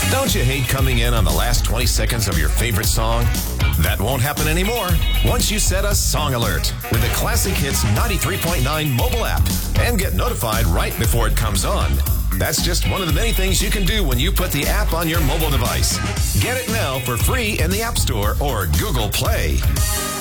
Don't you hate coming in on the last 20 seconds of your favorite song? That won't happen anymore once you set a song alert with the Classic Hits 93.9 mobile app and get notified right before it comes on. That's just one of the many things you can do when you put the app on your mobile device. Get it now for free in the App Store or Google Play.